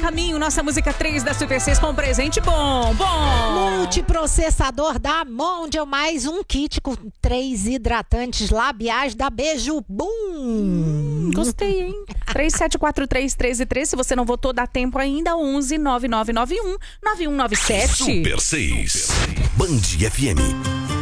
caminho, nossa música 3 da Super 6 com presente bom. Multiprocessador da Mondial, mais um kit com 3 hidratantes labiais da Beijo Boom. Gostei, hein? 37431313, se você não votou, dá tempo ainda. 11 9991 9197. Super 6 Band FM.